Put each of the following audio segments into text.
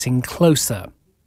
getting closer.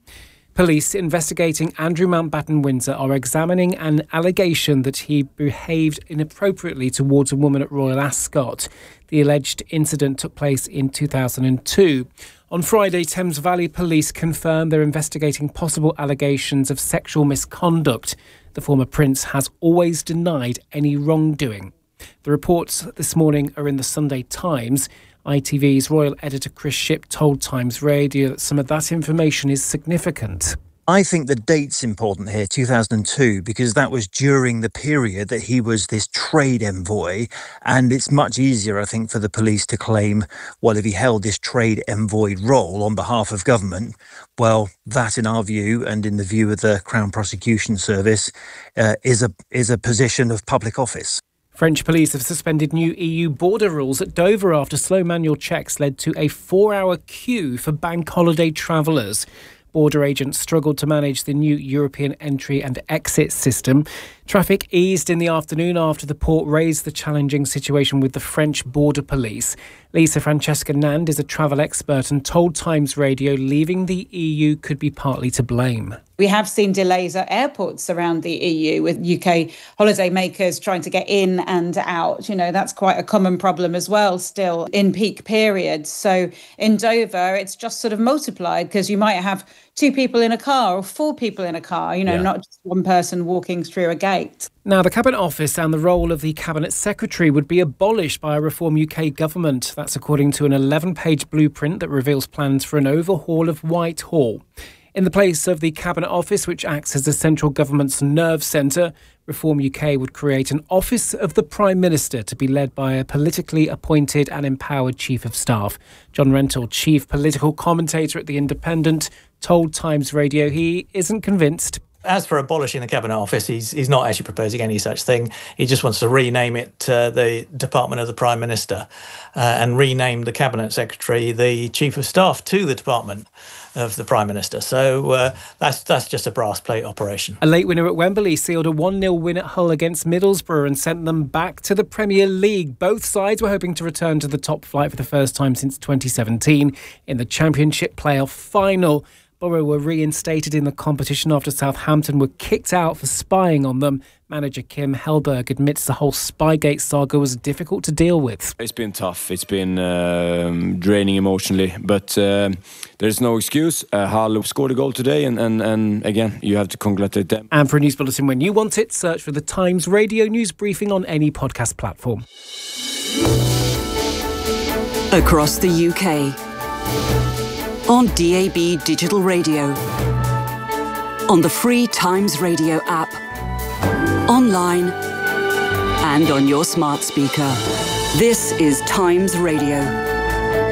Police investigating Andrew Mountbatten Windsor are examining an allegation that he behaved inappropriately towards a woman at Royal Ascot. The alleged incident took place in 2002. On Friday, Thames Valley Police confirmed they're investigating possible allegations of sexual misconduct. The former Prince has always denied any wrongdoing. The reports this morning are in the Sunday Times. ITV's royal editor Chris Shipp told Times Radio that some of that information is significant. I think the date's important here, 2002, because that was during the period that he was this trade envoy. And it's much easier, I think, for the police to claim, well, if he held this trade envoy role on behalf of government, well, that in our view and in the view of the Crown Prosecution Service is a position of public office. French police have suspended new EU border rules at Dover after slow manual checks led to a 4-hour queue for bank holiday travellers. Border agents struggled to manage the new European entry and exit system. Traffic eased in the afternoon after the port raised the challenging situation with the French border police. Lisa Francesca Nand is a travel expert and told Times Radio leaving the EU could be partly to blame. We have seen delays at airports around the EU with UK holidaymakers trying to get in and out. You know, that's quite a common problem as well still in peak periods. So in Dover, it's just sort of multiplied because you might have 2 people in a car or 4 people in a car, not just one person walking through a gate. Now, the Cabinet Office and the role of the Cabinet Secretary would be abolished by a Reform UK government. That's according to an 11-page blueprint that reveals plans for an overhaul of Whitehall. In the place of the Cabinet Office, which acts as the central government's nerve centre, Reform UK would create an Office of the Prime Minister to be led by a politically appointed and empowered Chief of Staff. John Rentoul, chief political commentator at The Independent, told Times Radio he isn't convinced. As for abolishing the Cabinet Office, he's not actually proposing any such thing. He just wants to rename it the Department of the Prime Minister and rename the Cabinet Secretary the Chief of Staff to the Department of the Prime Minister. So that's just a brass plate operation. A late winner at Wembley sealed a 1-0 win at Hull against Middlesbrough and sent them back to the Premier League. Both sides were hoping to return to the top flight for the first time since 2017 in the Championship playoff final. Borough were reinstated in the competition after Southampton were kicked out for spying on them. Manager Kim Hellberg admits the whole Spygate saga was difficult to deal with. It's been tough. It's been draining emotionally, but there's no excuse. Hull scored a goal today, and again, you have to congratulate them. And for a news bulletin when you want it, search for the Times Radio News Briefing on any podcast platform. Across the UK. On DAB Digital Radio, on the free Times Radio app, online and on your smart speaker. This is Times Radio.